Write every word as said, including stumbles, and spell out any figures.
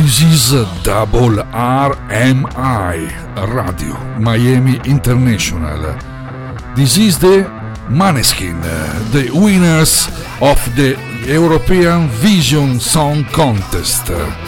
This is Double R M I Radio Miami International. This is the Maneskin, the winners of the European Vision Song Contest.